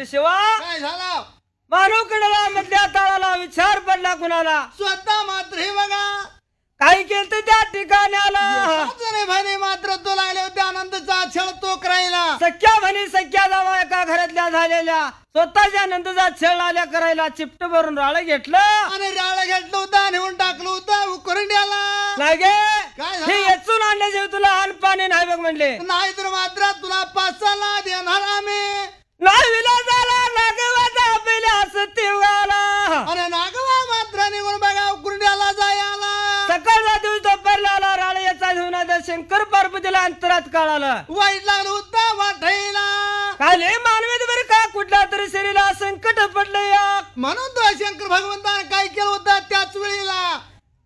शिवा काय झालं? मानवकडेला मधल्या ताळाला विचार पडला कुणाला स्वतः मात्र हे बघा काही केलं तर त्या ठिकाणी आला साजरे भले मात्र तो लागले होते आनंदचा छळ तो करायला. सख्या भनी सख्या जावा एका घरातल्या झालेल्या स्वतःच्या नंदचा छळ आल्या करायला चिपट भरून राळ घेतलं आणि राळ घेतलं होतं नेऊन टाकलं होतं उकरंड्याला. लागे काय झालं? हे येचून आणल्याशिवाय तुला अन्न पाणी नाही बघ म्हणले नाही तर मात्र तुला पाचाला देणार आम्ही. नाही विलासाला नागवाचा पहिल्या सत्यवाला अरे नागवा मात्र निघून बघा उकरंड्याला जायला. सकाळचा दिवस दुपारला राळ याचा घेऊन शंकर पार्वतीला अंतरात काढालं वाईट लागलं होतं वाटायला. काले मानवी बरं का कुठल्या तरी शरीराला संकट पडलं या म्हणून तो शंकर भगवंताने काय केलं होतं त्याच वेळेला